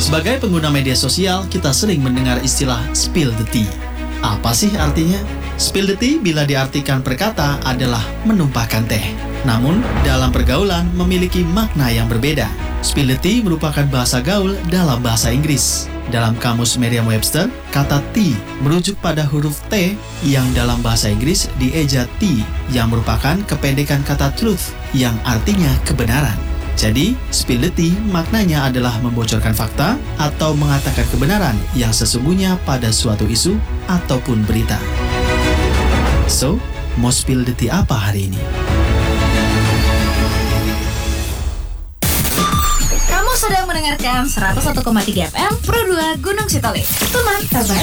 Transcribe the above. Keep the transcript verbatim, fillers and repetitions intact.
Sebagai pengguna media sosial, kita sering mendengar istilah spill the tea. Apa sih artinya? Spill the tea bila diartikan per kata adalah menumpahkan teh. Namun, dalam pergaulan memiliki makna yang berbeda. Spill the tea merupakan bahasa gaul dalam bahasa Inggris. Dalam kamus Merriam-Webster, kata tea merujuk pada huruf T yang dalam bahasa Inggris dieja T, yang merupakan kependekan kata truth yang artinya kebenaran. Jadi, spill the tea maknanya adalah membocorkan fakta atau mengatakan kebenaran yang sesungguhnya pada suatu isu ataupun berita. So, mau spill the tea apa hari ini? Kamu sedang mendengarkan seratus satu koma tiga F M Pro dua Gunung Sitoli. Teman terbaik